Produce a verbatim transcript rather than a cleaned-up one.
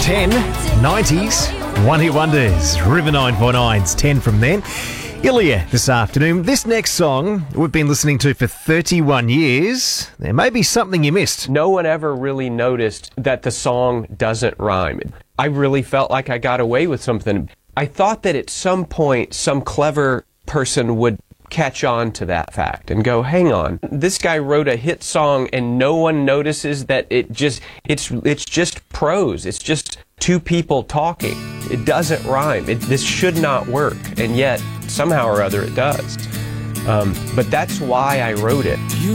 ten, nineties, One Hit Wonders, River nine four nine's ten from then. Ilya this afternoon. This next song we've been listening to for thirty-one years. There may be something you missed. No one ever really noticed that the song doesn't rhyme. I really felt like I got away with something. I thought that at some point some clever person would catch on to that fact and go, hang on, this guy wrote a hit song and no one notices that it just, it's it's just prose. It's just two people talking. It doesn't rhyme. It, this should not work. And yet, somehow or other, it does. Um, but that's why I wrote it.